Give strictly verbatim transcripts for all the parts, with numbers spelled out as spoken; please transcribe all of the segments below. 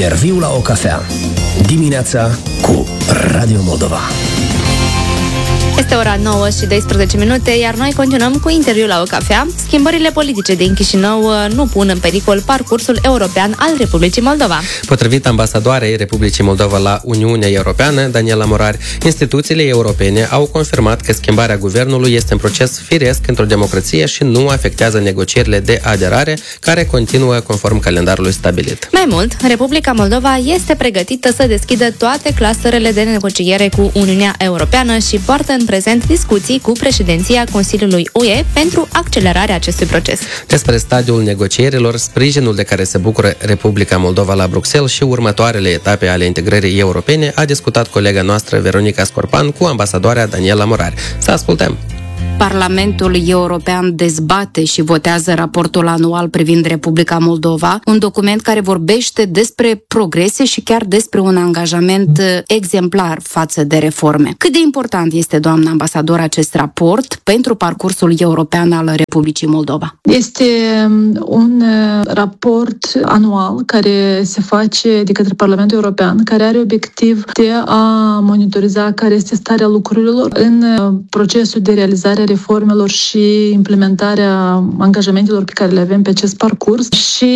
Interviu la o cafea. Dimineața cu Radio Moldova. Este ora nouă și doisprezece minute, iar noi continuăm cu interviul la o cafea. Schimbările politice din Chișinău nu pun în pericol parcursul european al Republicii Moldova. Potrivit ambasadoarei Republicii Moldova la Uniunea Europeană, Daniela Morar, instituțiile europene au confirmat că schimbarea guvernului este un proces firesc într-o democrație și nu afectează negocierile de aderare, care continuă conform calendarului stabilit. Mai mult, Republica Moldova este pregătită să deschidă toate clusterele de negociere cu Uniunea Europeană și poartă în prezent discuții cu președinția Consiliului U E pentru accelerarea acestui proces. Despre stadiul negocierilor, sprijinul de care se bucură Republica Moldova la Bruxelles și următoarele etape ale integrării europene a discutat colega noastră Veronica Scorpan cu ambasadoarea Daniela Morar. Să ascultăm! Parlamentul European dezbate și votează raportul anual privind Republica Moldova, un document care vorbește despre progrese și chiar despre un angajament exemplar față de reforme. Cât de important este, doamna ambasador, acest raport pentru parcursul european al Republicii Moldova? Este un raport anual care se face de către Parlamentul European, care are obiectiv de a monitoriza care este starea lucrurilor în procesul de realizare a reformelor și implementarea angajamentelor pe care le avem pe acest parcurs și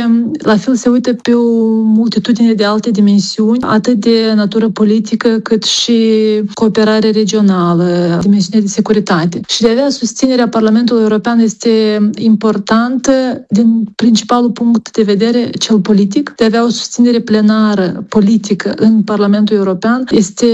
la fel se uită pe o multitudine de alte dimensiuni, atât de natură politică cât și cooperare regională, dimensiunea de securitate. Și de a avea susținerea Parlamentului European este importantă din principalul punct de vedere cel politic. De a avea o susținere plenară politică în Parlamentul European este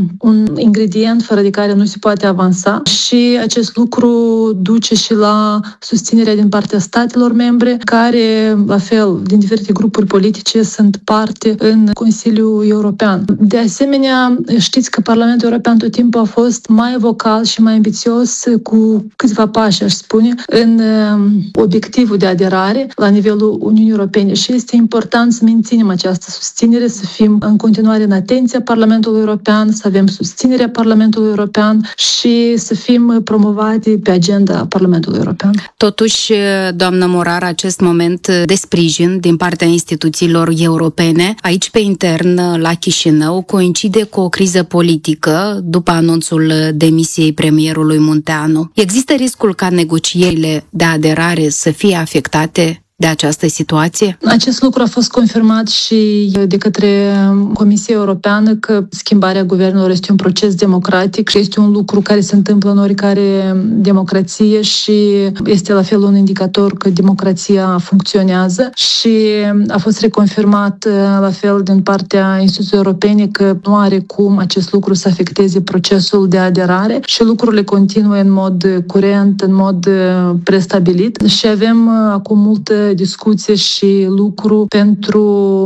un ingredient fără de care nu se poate avansa și acest lucru duce și la susținerea din partea statelor membre, care, la fel, din diferite grupuri politice, sunt parte în Consiliul European. De asemenea, știți că Parlamentul European tot timpul a fost mai vocal și mai ambițios cu câțiva pași, aș spune, în obiectivul de aderare la nivelul Uniunii Europene și este important să menținem această susținere, să fim în continuare în atenția Parlamentului European, să avem susținerea Parlamentului European și să fim promovate pe agenda Parlamentului European. Totuși, doamnă Morar, acest moment de sprijin din partea instituțiilor europene, aici pe intern, la Chișinău, coincide cu o criză politică după anunțul demisiei premierului Munteanu. Există riscul ca negocierile de aderare să fie afectate de această situație? Acest lucru a fost confirmat și de către Comisia Europeană că schimbarea guvernelor este un proces democratic și este un lucru care se întâmplă în oricare democrație și este la fel un indicator că democrația funcționează și a fost reconfirmat la fel din partea instituțiilor europene că nu are cum acest lucru să afecteze procesul de aderare și lucrurile continuă în mod curent, în mod prestabilit și avem acum multă discuție și lucru pentru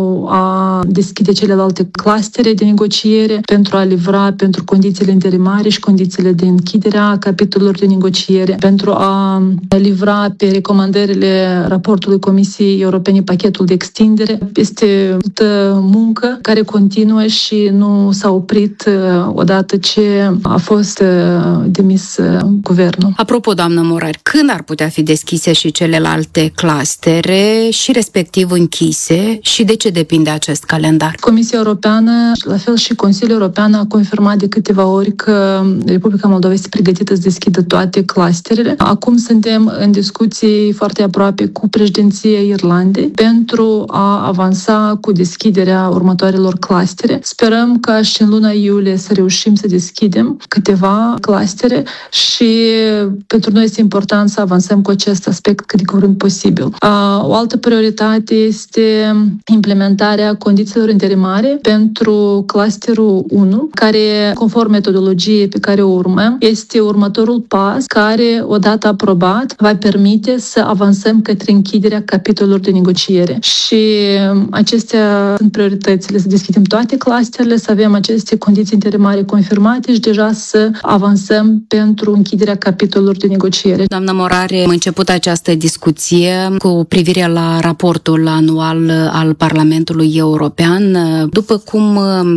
a deschide celelalte clustere de negociere, pentru a livra pentru condițiile interimare și condițiile de închidere a capitolelor de negociere, pentru a livra pe recomandările raportului Comisiei Europene pachetul de extindere. Este multă muncă care continuă și nu s-a oprit odată ce a fost demis guvernul. Apropo, doamnă Morar, când ar putea fi deschise și celelalte clustere și respectiv închise și de ce depinde acest calendar? Comisia Europeană, la fel și Consiliul European a confirmat de câteva ori că Republica Moldova este pregătită să deschidă toate clusterele. Acum suntem în discuții foarte aproape cu președinția Irlandei pentru a avansa cu deschiderea următoarelor clustere. Sperăm ca și în luna iulie să reușim să deschidem câteva clustere și pentru noi este important să avansăm cu acest aspect cât de curând posibil. O altă prioritate este implementarea condițiilor interimare pentru clusterul unu, care, conform metodologiei pe care o urmăm, este următorul pas care, odată aprobat, va permite să avansăm către închiderea capitolelor de negociere. Și acestea sunt prioritățile, să deschidem toate clusterele, să avem aceste condiții interimare confirmate și deja să avansăm pentru închiderea capitolelor de negociere. Doamna Morare, am început această discuție cu privire la raportul anual al Parlamentului European. După cum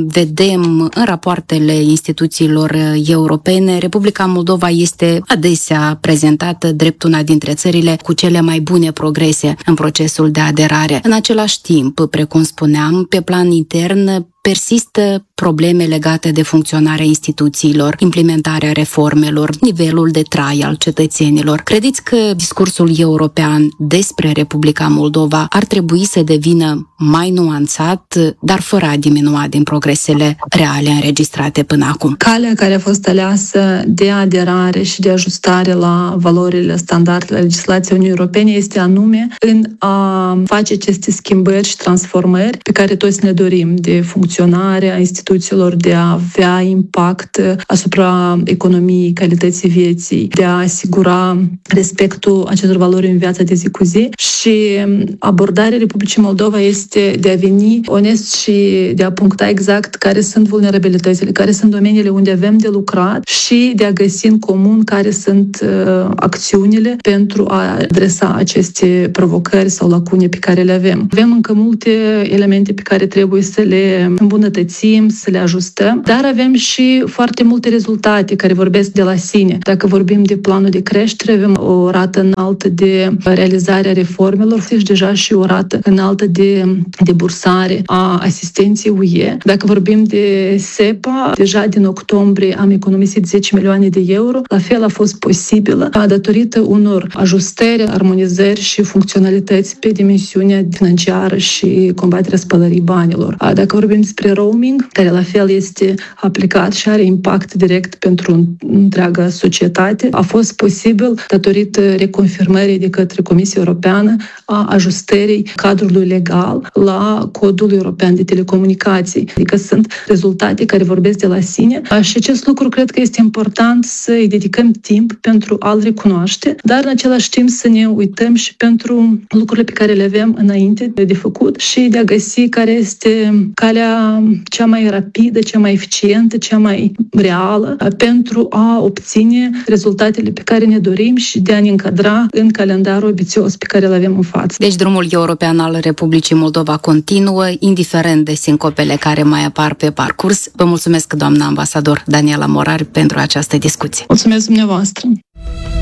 vedem în rapoartele instituțiilor europene, Republica Moldova este adesea prezentată drept una dintre țările cu cele mai bune progrese în procesul de aderare. În același timp, precum spuneam, pe plan intern persistă probleme legate de funcționarea instituțiilor, implementarea reformelor, nivelul de trai al cetățenilor. Credeți că discursul european despre Republica Moldova ar trebui să devină mai nuanțat, dar fără a diminua din progresele reale înregistrate până acum? Calea care a fost aleasă de aderare și de ajustare la valorile, standardele legislației Uniunii Europene este anume în a face aceste schimbări și transformări pe care toți ne dorim, de funcționarea instituțiilor, de a avea impact asupra economiei, calității vieții, de a asigura respectul acestor valori în viața de zi cu zi. Și abordarea Republicii Moldova este de a veni onest și de a puncta exact care sunt vulnerabilitățile, care sunt domeniile unde avem de lucrat și de a găsi în comun care sunt uh, acțiunile pentru a adresa aceste provocări sau lacune pe care le avem. Avem încă multe elemente pe care trebuie să le îmbunătățim, să le ajustăm, dar avem și foarte multe rezultate care vorbesc de la sine. Dacă vorbim de planul de creștere, avem o rată înaltă de realizare a reformelor și deja și o rată înaltă de, de bursare a asistenței U E. Dacă vorbim de S E P A, deja din octombrie am economisit zece milioane de euro. La fel a fost posibilă datorită unor ajustări, armonizări și funcționalități pe dimensiunea financiară și combaterea spălării banilor. Dacă vorbim despre roaming, care la fel este aplicat și are impact direct pentru întreaga societate, a fost posibil datorită reconfirmării de către Comisia Europeană a ajustării cadrului legal la Codul European de Telecomunicații. Adică sunt rezultate care vorbesc de la sine și acest lucru cred că este important să îi dedicăm timp pentru a-l recunoaște, dar în același timp să ne uităm și pentru lucrurile pe care le avem înainte de făcut și de a găsi care este calea cea mai rapidă, cea mai eficientă, cea mai reală pentru a obține rezultatele pe care ne dorim și de a ne încadra în calendarul ambițios pe care îl avem în față. Deci drumul european al Republicii Moldova continuă, indiferent de sincopele care mai apar pe parcurs. Vă mulțumesc, doamna ambasador Daniela Morar, pentru această discuție. Mulțumesc dumneavoastră!